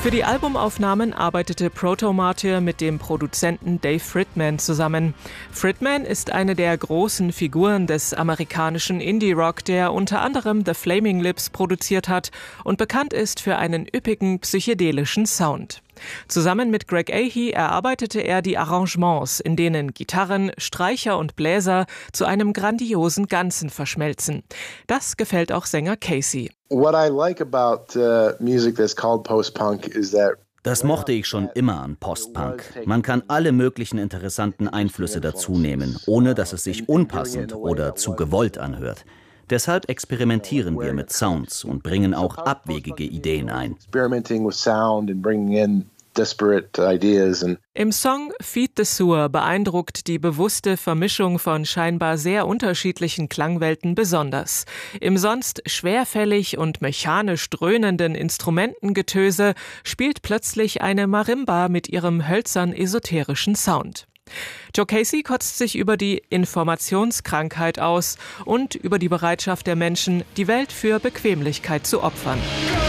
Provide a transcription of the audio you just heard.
Für die Albumaufnahmen arbeitete Proto Martyr mit dem Produzenten Dave Fridman zusammen. Fridman ist eine der großen Figuren des amerikanischen Indie-Rock, der unter anderem The Flaming Lips produziert hat und bekannt ist für einen üppigen psychedelischen Sound. Zusammen mit Greg Ahey erarbeitete er die Arrangements, in denen Gitarren, Streicher und Bläser zu einem grandiosen Ganzen verschmelzen. Das gefällt auch Sänger Casey. What I like about music that's called post-punk is that das mochte ich schon immer an Post-Punk. Man kann alle möglichen interessanten Einflüsse dazunehmen, ohne dass es sich unpassend oder zu gewollt anhört. Deshalb experimentieren wir mit Sounds und bringen auch abwegige Ideen ein. Im Song Feed the Sewer beeindruckt die bewusste Vermischung von scheinbar sehr unterschiedlichen Klangwelten besonders. Im sonst schwerfällig und mechanisch dröhnenden Instrumentengetöse spielt plötzlich eine Marimba mit ihrem hölzern-esoterischen Sound. Joe Casey kotzt sich über die Informationskrankheit aus und über die Bereitschaft der Menschen, die Welt für Bequemlichkeit zu opfern.